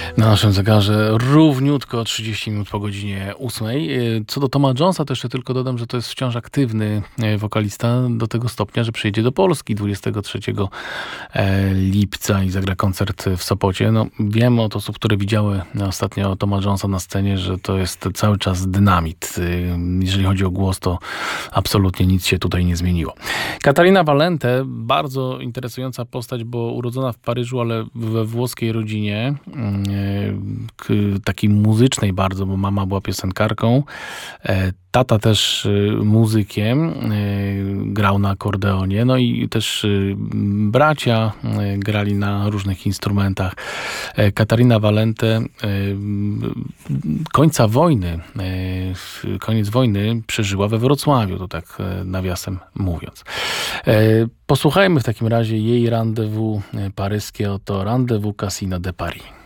Na naszym zegarze równiutko 30 minut po godzinie 8. Co do Toma Jonesa, to jeszcze tylko dodam, że to jest wciąż aktywny wokalista do tego stopnia, że przyjedzie do Polski 23 lipca i zagra koncert w Sopocie. No, wiem od osób, które widziały ostatnio Toma Jonesa na scenie, że to jest cały czas dynamit. Jeżeli chodzi o głos, to absolutnie nic się tutaj nie zmieniło. Katarina Valente, bardzo interesująca postać, bo urodzona w Paryżu, ale we włoskiej rodzinie, takiej muzycznej bardzo, bo mama była piosenkarką, tata też muzykiem, grał na akordeonie, no i też bracia grali na różnych instrumentach. Katarina Valente koniec wojny przeżyła we Wrocławiu, to tak nawiasem mówiąc. Posłuchajmy w takim razie jej rendezvous paryskie, oto Rendezvous Casino de Paris.